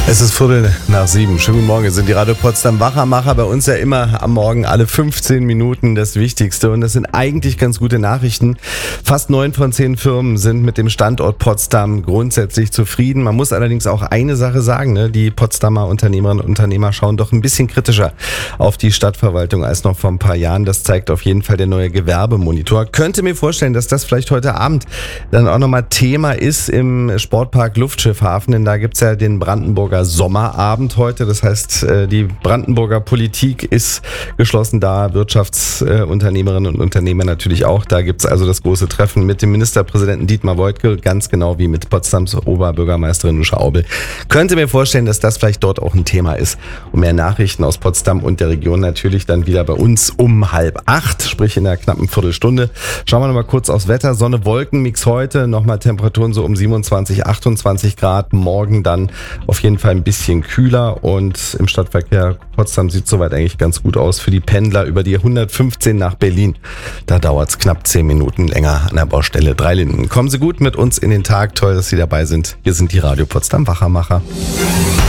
Es ist 6:15. Schönen guten Morgen, es sind die Radio Potsdam Wachermacher. Bei uns ja immer am Morgen alle 15 Minuten das Wichtigste. Und das sind eigentlich ganz gute Nachrichten. Fast 9 von 10 Firmen sind mit dem Standort Potsdam grundsätzlich zufrieden. Man muss allerdings auch eine Sache sagen, ne? Die Potsdamer Unternehmerinnen und Unternehmer schauen doch ein bisschen kritischer auf die Stadtverwaltung als noch vor ein paar Jahren. Das zeigt auf jeden Fall der neue Gewerbemonitor. Könnte mir vorstellen, dass das vielleicht heute Abend dann auch nochmal Thema ist im Sportpark Luftschiffhafen. Denn da gibt's ja den Brandenburger Sommerabend heute. Das heißt, die Brandenburger Politik ist geschlossen da, Wirtschaftsunternehmerinnen und Unternehmer natürlich auch. Da gibt's also das große Treffen mit dem Ministerpräsidenten Dietmar Woidke, ganz genau wie mit Potsdams Oberbürgermeisterin Nuscha Aubel. Könnte mir vorstellen, dass das vielleicht dort auch ein Thema ist. Und mehr Nachrichten aus Potsdam und der Region natürlich dann wieder bei uns um 7:30, sprich in einer knappen Viertelstunde. Schauen wir nochmal kurz aufs Wetter. Sonne, Wolkenmix heute, nochmal Temperaturen so um 27, 28 Grad. Morgen dann auf jeden Fall ein bisschen kühler und im Stadtverkehr Potsdam sieht soweit eigentlich ganz gut aus für die Pendler über die 115 nach Berlin. Da dauert es knapp 10 Minuten länger an der Baustelle Dreilinden. Kommen Sie gut mit uns in den Tag. Toll, dass Sie dabei sind. Hier sind die Radio Potsdam Wachermacher.